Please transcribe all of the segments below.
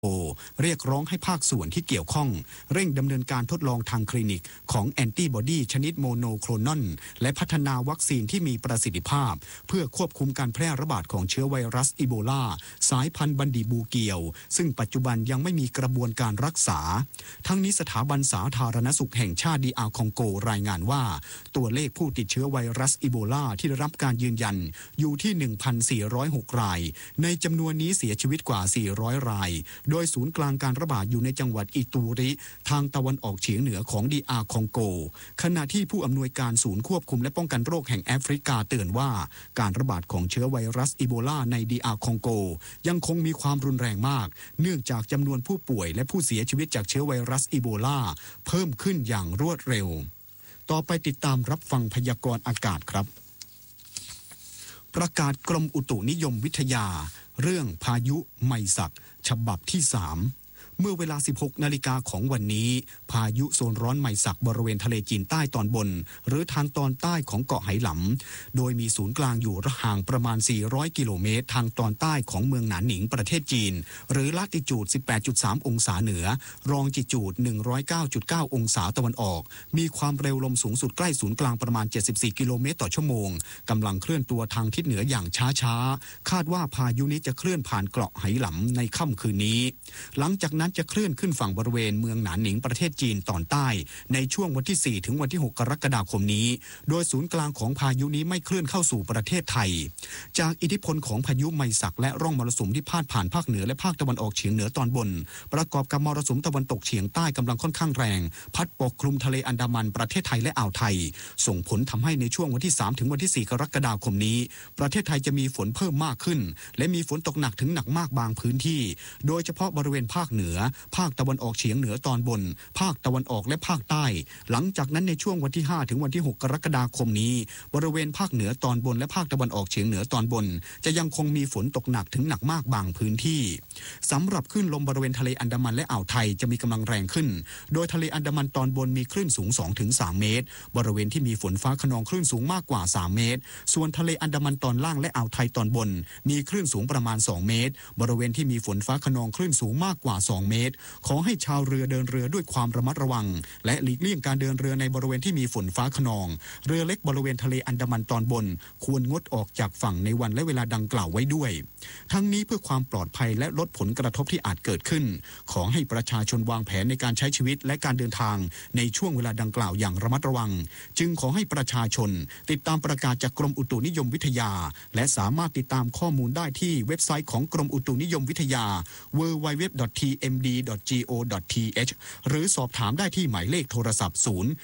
เรียกร้องให้ภาคส่วนที่เกี่ยวข้องเร่งดำเนินการทดลองทางคลินิกของแอนติบอดีชนิดโมโนโคลนอนและพัฒนาวัคซีนที่มีประสิทธิภาพเพื่อควบคุมการแพร่ระบาดของเชื้อไวรัสอีโบลาสายพันธุ์บันดีบูเกียวซึ่งปัจจุบันยังไม่มีกระบวนการรักษาทั้งนี้สถาบันสาธารณสุขแห่งชาติDR คองโกรายงานว่าตัวเลขผู้ติดเชื้อไวรัสอีโบลาที่ได้รับการยืนยันอยู่ที่ 1,406 รายในจำนวนนี้เสียชีวิตกว่า400รายโดยศูนย์กลางการระบาดอยู่ในจังหวัดอิตูริทางตะวันออกเฉียงเหนือของDR คองโกขณะที่ผู้อำนวยการศูนย์ควบคุมและป้องกันโรคแห่งแอฟริกาเตือนว่าการระบาดของเชื้อไวรัสอีโบลาในDR คองโกยังคงมีความรุนแรงมากเนื่องจากจำนวนผู้ป่วยและผู้เสียชีวิตจากเชื้อไวรัสอีโบลาเพิ่มขึ้นอย่างรวดเร็วต่อไปติดตามรับฟังพยากรณ์อากาศครับประกาศกรมอุตุนิยมวิทยาเรื่องพายุไมศักฉบับที่3เมื่อเวลา 16 นาฬิกาของวันนี้พายุโซนร้อนไมศักบริเวณทะเลจีนใต้ตอนบนหรือทางตอนใต้ของเกาะไหหลำโดยมีศูนย์กลางอยู่ห่างประมาณ400กิโลเมตรทางตอนใต้ของเมืองหนานหนิงประเทศจีนหรือละติจูด 18.3 องศาเหนือรองจิจูด 109.9 องศาตะวันออกมีความเร็วลมสูงสุดใกล้ศูนย์กลางประมาณ74กิโลเมตรต่อชั่วโมงกำลังเคลื่อนตัวทางทิศเหนืออย่างช้าๆคาดว่าพายุนี้จะเคลื่อนผ่านเกาะไหหลำในค่ำคืนนี้หลังจากนั้นจะเคลื่อนขึ้นฝั่งบริเวณเมืองหนานหนิงประเทศจีนตอนใต้ในช่วงวันที่4ถึงวันที่6กรกฎาคมนี้โดยศูนย์กลางของพายุนี้ไม่เคลื่อนเข้าสู่ประเทศไทยจากอิทธิพลของพายุไมศักและร่องมรสุมที่พาดผ่านภาคเหนือและภาคตะวันออกเฉียงเหนือตอนบนประกอบกับมรสุมตะวันตกเฉียงใต้กำลังค่อนข้างแรงพัดปกคลุมทะเลอันดามันประเทศไทยและอ่าวไทยส่งผลทำให้ในช่วงวันที่3ถึงวันที่4กรกฎาคมนี้ประเทศไทยจะมีฝนเพิ่มมากขึ้นและมีฝนตกหนักถึงหนักมากบางพื้นที่โดยเฉพาะบริเวณภาคเหนือภาคตะวันออกเฉียงเหนือตอนบนภาคตะวันออกและภาคใต้หลังจากนั้นในช่วงวันที่5ถึงวันที่6กรกฎาคมนี้บริเวณภาคเหนือตอนบนและภาคตะวันออกเฉียงเหนือตอนบนจะยังคงมีฝนตกหนักถึงหนักมากบางพื้นที่สำหรับคลื่นลมบริเวณทะเลอันดามันและอ่าวไทยจะมีกำลังแรงขึ้นโดยทะเลอันดามันตอนบนมีคลื่นสูง 2-3 เมตรบริเวณที่มีฝนฟ้าคะนองคลื่นสูงมากกว่า3เมตรส่วนทะเลอันดามันตอนล่างและอ่าวไทยตอนบนมีคลื่นสูงประมาณ2เมตรบริเวณที่มีฝนฟ้าคะนองคลื่นสูงมากกว่า2เมตรขอให้ชาวเรือเดินเรือด้วยความระมัดระวังและหลีกเลี่ยงการเดินเรือในบริเวณที่มีฝนฟ้าคะนองเรือเล็กบริเวณทะเลอันดามันตอนบนควรงดออกจากฝั่งในวันและเวลาดังกล่าวไว้ด้วยทั้งนี้เพื่อความปลอดภัยและลดผลกระทบที่อาจเกิดขึ้นขอให้ประชาชนวางแผนในการใช้ชีวิตและการเดินทางในช่วงเวลาดังกล่าวอย่างระมัดระวังจึงขอให้ประชาชนติดตามประกาศจากกรมอุตุนิยมวิทยาและสามารถติดตามข้อมูลได้ที่เว็บไซต์ของกรมอุตุนิยมวิทยา www.tmd.go.th หรือสอบถามได้ที่หมายเลขโทรศัพท์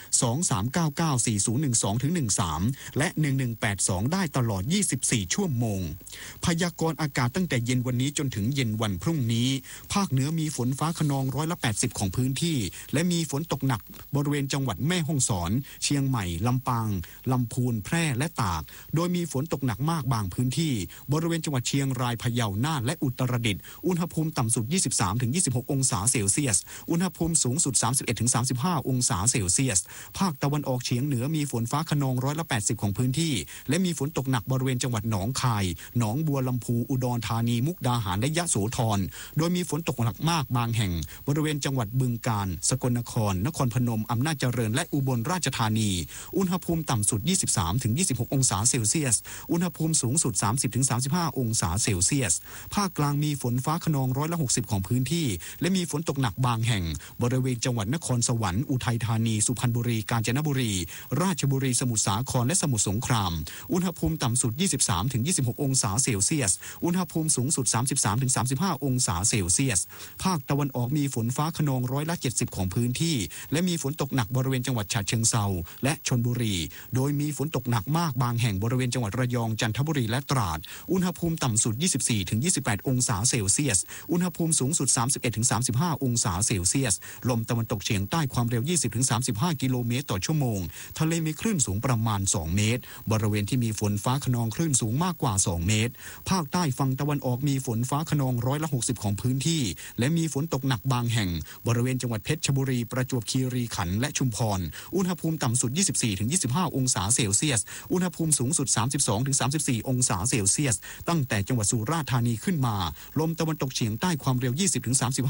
023994012-13และ1182ได้ตลอด24ชั่วโมงพยากรณ์อากาศตั้งแต่เย็นวันนี้จนถึงเย็นวันพรุ่งนี้ภาคเหนือมีฝนฟ้าคะนอง80%ของพื้นที่และมีฝนตกหนักบริเวณจังหวัดแม่ฮ่องสอนเชียงใหม่ลำปางลำพูนแพร่และตากโดยมีฝนตกหนักมากบางพื้นที่บริเวณจังหวัดเชียงรายพะเยาน่านและอุตรดิตถ์อุณหภูมิต่ำสุด 23-26 องศาเซลเซียสอุณหภูมิสูงสุด 31-35 องศาเซลเซียสภาคตะวันออกเฉียงเหนือมีฝนฟ้าคะนอง80%ของพื้นที่และมีฝนตกหนักบริเวณจังหวัดหนองคายหนองบัวลำพูอุดรธานีมุกดาหารและยะโสธรโดยมีฝนตกหนักมากบางแห่งบริเวณจังหวัดบึงกาฬสกลนครนครพนมอำนาจเจริญและอุบลราชธานีอุณหภูมิต่ำสุด 23-26 องศาเซลเซียสอุณหภูมิสูงสุด 30-35 องศาเซลเซียสภาคกลางมีฝนฟ้าคะนอง60%ของพื้นที่และมีฝนตกหนักบางแห่งบริเวณจังหวัดนครสวรรค์อุทัยธานีสุพรรณบุรีกาญจนบุรีราชบุรีสมุทรสาครและสมุทรสงครามอุณหภูมิต่ำสุด 23-26 องศาเซลเซียสอุณหภูมิสูงสุด 33-35 องศาเซลเซียสภาคตะวันออกมีฝนฟ้าคะนอง70%ของพื้นที่และมีฝนตกหนักบริเวณจังหวัดฉะเชิงเทราและชลบุรีโดยมีฝนตกหนักมากบางแห่งบริเวณจังหวัดระยองจันทบุรีและตราดอุณหภูมิต่ำสุด 24-28 องศาเซลเซียสอุณหภูมิสูงสุด 31-35 องศาเซลเซียสลมตะวันตกเฉียงใต้ความเร็ว 20-35 กิโลเมตรต่อชั่วโมงทะเลมีคลื่นสูงประมาณ2เมตรบริเวณที่มีฝนฟ้าคะนองคลื่นสูงมากกว่า2เมตรภาคใต้ฝั่งตะวันออกมีฝนฟ้าคะนอง60%ของพื้นที่และมีฝนตกหนักบางแห่งบริเวณจังหวัดเพชรบุรีประจวบคีรีขันธ์และชุมพรอุณหภูมิต่ำสุด 24-25 องศาเซลเซียสอุณหภูมิสูงสุด 32-34 องศา ศาเซลเซียสตั้งแต่จังหวัดสุราษฎร์ธานีขึ้นมาลมตะวันตกเฉียงใต้ความเร็ว 20-35